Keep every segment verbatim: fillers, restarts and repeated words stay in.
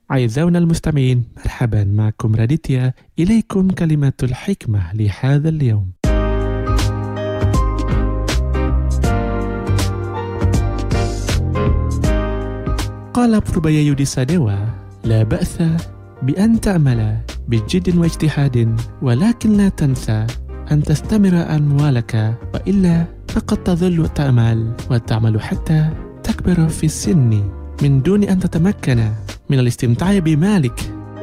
أعزائنا المستمعين، مرحبا معكم راديتيا. إليكم كلمة الحكمة لهذا اليوم. قال بوربايا يوديساديوا: لا بأس بأن تعمل بجد واجتهاد، ولكن لا تنسى أن تستمر أموالك، وإلا فقد تظل تعمل وتعمل حتى تكبر في السن من دون أن تتمكن من الاستمتاع بمالك.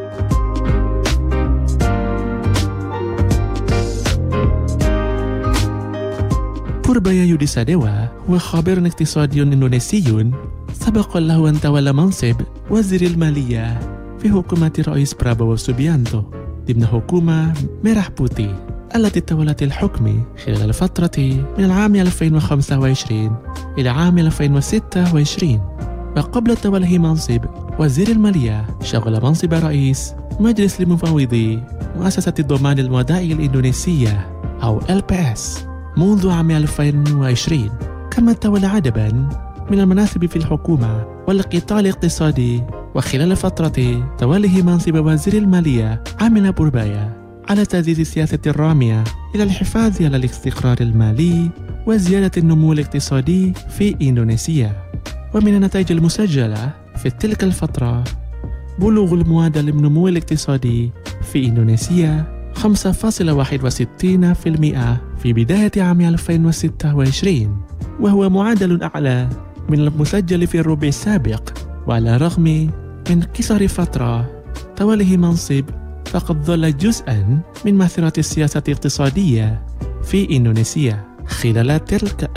بوربايا يوديساديوا هو خبير اقتصادي إندونيسي سبق له أن تولى منصب وزير المالية في حكومة الرئيس برابو سوبيانتو ضمن حكومة ميراه بوتي التي تولت الحكم خلال الفترة من العام ألفين وخمسة وعشرين إلى عام ألفين وستة وعشرين. وقبل توليه منصب وزير المالية شغل منصب رئيس مجلس المفوضي مؤسسة الضمان الودائع الإندونيسية أو إل بي إس منذ عام ألفين وعشرين، كما تولى عددا من المناصب في الحكومة والقطاع الاقتصادي. وخلال فترة توليه منصب وزير المالية عمل بوربايا على تعزيز السياسة الرامية إلى الحفاظ على الاستقرار المالي وزيادة النمو الاقتصادي في إندونيسيا. ومن النتائج المسجلة في تلك الفترة بلوغ المعدل النمو الاقتصادي في إندونيسيا خمسة فاصلة واحد وستين بالمئة في بداية عام ألفين وستة وعشرين، وهو معدل أعلى من المسجل في الربع السابق. وعلى الرغم من قصر فترة توليه منصب، فقد ظل جزءا من مسيرة السياسة الاقتصادية في إندونيسيا خلال تلك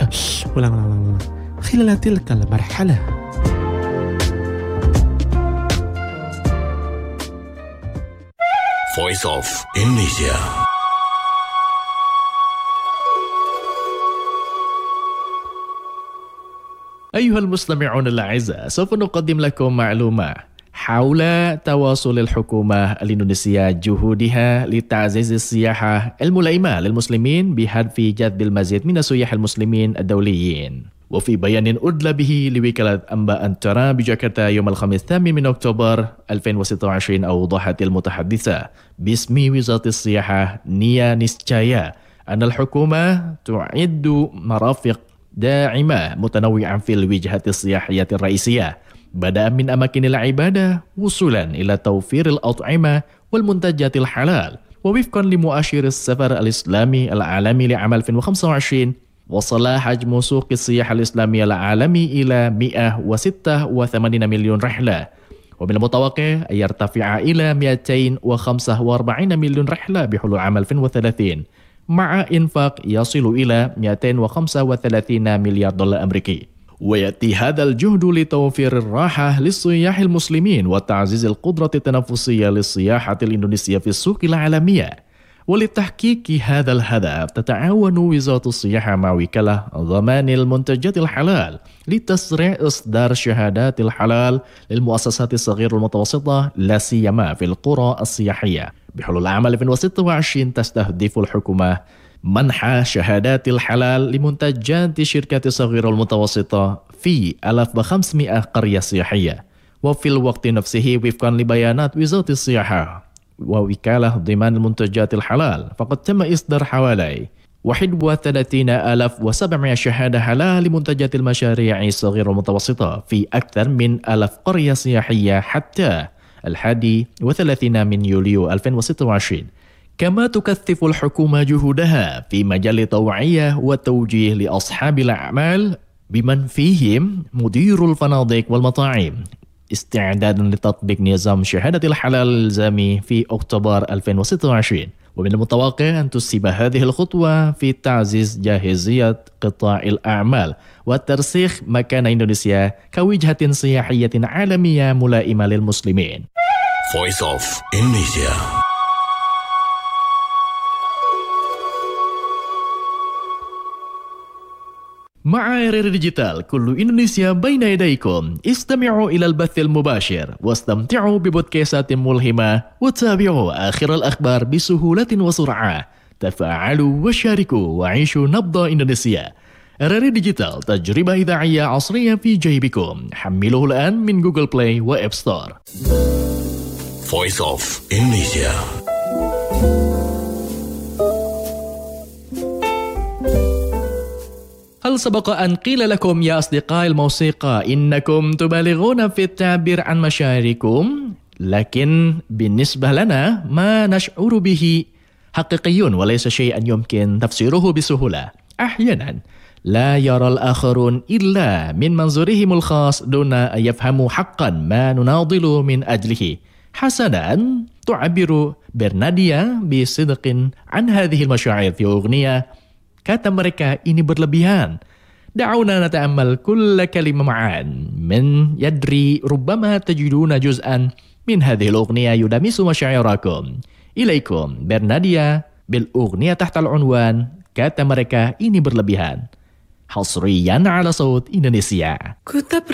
خلال تلك المرحلة. Voice of Indonesia. أيها المستمعون الأعزاء، سوف نقدم لكم معلومة حول تواصل الحكومة الإندونيسية جهودها لتعزيز السياحة الملائمة للمسلمين بهدف جذب المزيد من السياح المسلمين الدوليين. وفي بيان أدلى به لوكالة أنباء أنترا بجاكرتا يوم الخميس الثامن من أكتوبر ألفين وستة وعشرين، أوضحت المتحدثة باسم وزارة السياحة نيا نيسجايا أن الحكومة تعد مرافق داعمة متنوعة في الوجهات السياحية الرئيسية، بدءا من أماكن العبادة وصولا إلى توفير الأطعمة والمنتجات الحلال. ووفقا لمؤشر السفر الإسلامي العالمي لعام ألفين وخمسة وعشرين، وصل حجم سوق السياحة الإسلامية العالمي إلى مئة وستة وثمانين مليون رحلة، ومن المتوقع أن يرتفع إلى مئتين وخمسة وأربعين مليون رحلة بحلول عام ألفين وثلاثين، مع إنفاق يصل إلى مئتين وخمسة وثلاثين مليار دولار أمريكي. ويأتي هذا الجهد لتوفير الراحة للسياح المسلمين وتعزيز القدرة التنافسية للسياحة الإندونيسية في السوق العالمية. ولتحقيق هذا الهدف تتعاون وزارة السياحة مع وكالة ضمان المنتجات الحلال لتسريع إصدار شهادات الحلال للمؤسسات الصغيرة والمتوسطة، لا سيما في القرى السياحية. بحلول عام ألفين وستة وعشرين تستهدف الحكومة منح شهادات الحلال لمنتجات الشركات الصغيرة والمتوسطة في ألف وخمسمئة قرية سياحية. وفي الوقت نفسه، وفقا لبيانات وزارة السياحة ووكالة ضمان المنتجات الحلال، فقد تم إصدار حوالي واحد وثلاثين ألف وسبعمئة شهادة حلال لمنتجات المشاريع الصغيرة والمتوسطة في أكثر من ألف قرية سياحية حتى الحادي والثلاثين من يوليو ألفين وستة وعشرين. كما تكثف الحكومة جهودها في مجال التوعية والتوجيه لأصحاب الأعمال بمن فيهم مدير الفنادق والمطاعم، استعدادا لتطبيق نظام شهادة الحلال الإلزامي في أكتوبر ألفين وستة وعشرين. ومن المتوقع أن تسهم هذه الخطوة في تعزيز جاهزية قطاع الأعمال وترسيخ مكان إندونيسيا كوجهة سياحية عالمية ملائمة للمسلمين. Voice of Indonesia. مع إر إر ديجيتال كل إندونيسيا بين يديكم. استمعوا إلى البث المباشر واستمتعوا ببودكاستات ملهمة وتابعوا آخر الأخبار بسهولة وسرعة. تفاعلوا وشاركوا وعيشوا نبض إندونيسيا. إر إر ديجيتال تجربة إذاعية عصرية في جيبكم. حملوه الآن من جوجل بلاي وإب ستور. Voice of Indonesia. هل سبق أن قيل لكم يا أصدقاء الموسيقى إنكم تبالغون في التعبير عن مشاعركم؟ لكن بالنسبة لنا ما نشعر به حقيقي وليس شيئا يمكن تفسيره بسهولة. أحيانا لا يرى الآخرون إلا من منظورهم الخاص دون أن يفهموا حقا ما نناضل من أجله. حسنا، تعبر برناديا بصدق عن هذه المشاعر في أغنية. Kata mereka ini berlebihan. دعونا نتأمل كل كلمة معا من يدري ربما تجدون جزءا من هذه الأغنية يدمس مشاعركم. إليكم برناديا بالأغنية تحت العنوان Kata mereka ini berlebihan. حصريا على صوت إندونيسيا.